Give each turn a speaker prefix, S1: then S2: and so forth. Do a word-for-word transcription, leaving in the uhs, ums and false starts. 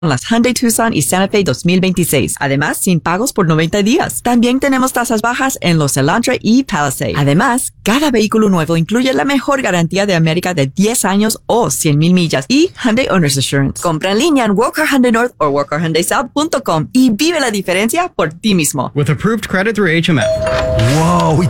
S1: las Hyundai Tucson y Santa Fe dos mil veintiséis. Además, sin pagos por noventa días. También tenemos tasas bajas en los Elantra y Palisade. Además, cada vehículo nuevo incluye la mejor garantía de América de diez años o cien mil millas y Hyundai Owner's Assurance. Compra en línea en Walker Hyundai North o walker hyundai south punto com y vive la diferencia por ti mismo.
S2: With approved credit through H M F.
S3: Wow, ¿y